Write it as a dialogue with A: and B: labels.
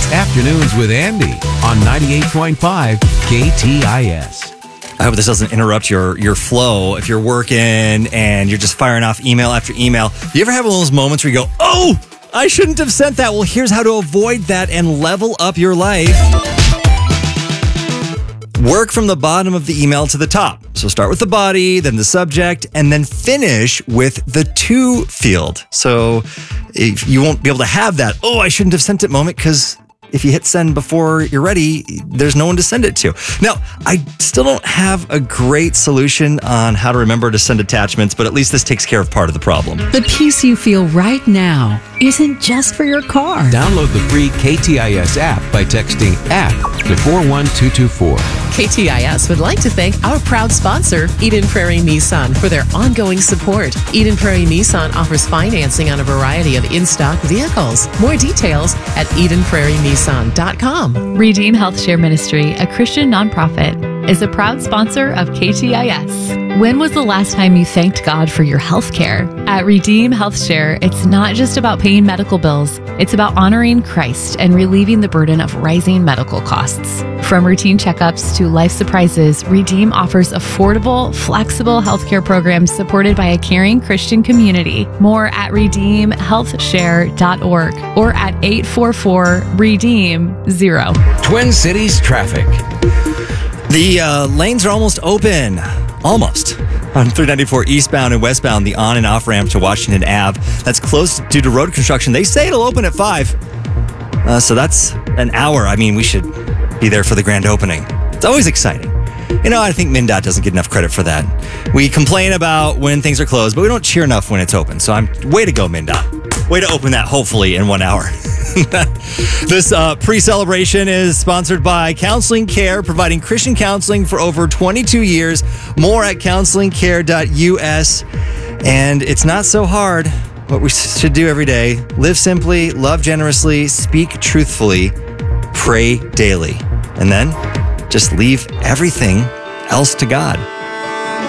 A: Afternoons with Andy on 98.5 KTIS.
B: I hope this doesn't interrupt your flow if you're working and you're just firing off email after email. Do you ever have one of those moments where you go, oh, I shouldn't have sent that? Well, here's how to avoid that and level up your life. Work from the bottom of the email to the top. So start with the body, then the subject, and then finish with the to field. So if you won't be able to have that, oh, I shouldn't have sent it moment, because if you hit send before you're ready, there's no one to send it to. Now, I still don't have a great solution on how to remember to send attachments, but at least this takes care of part of the problem.
C: The peace you feel right now isn't just for your car.
A: Download the free KTIS app by texting app to 41224.
D: KTIS would like to thank our proud sponsor, Eden Prairie Nissan, for their ongoing support. Eden Prairie Nissan offers financing on a variety of in-stock vehicles. More details at EdenPrairieNissan.com.
E: Redeem Health Share Ministry, a Christian nonprofit, is a proud sponsor of KTIS. When was the last time you thanked God for your health care? At Redeem Health Share, it's not just about paying medical bills. It's about honoring Christ and relieving the burden of rising medical costs. From routine checkups to life surprises, Redeem offers affordable, flexible healthcare programs supported by a caring Christian community. More at redeemhealthshare.org or at 844-REDEEM-0.
A: Twin Cities traffic.
B: The lanes are almost open. Almost. On 394 eastbound and westbound, the on and off ramp to Washington Ave. That's closed due to road construction. They say it'll open at 5. So that's an hour. I mean, we should be there for the grand opening. It's always exciting. You know, I think MnDOT doesn't get enough credit for that. We complain about when things are closed, but we don't cheer enough when it's open. So way to go, MnDOT. Way to open that, hopefully, in 1 hour. This pre-celebration is sponsored by Counseling Care, providing Christian counseling for over 22 years. More at counselingcare.us. And it's not so hard. What we should do every day: live simply, love generously, speak truthfully, pray daily. And then just leave everything else to God.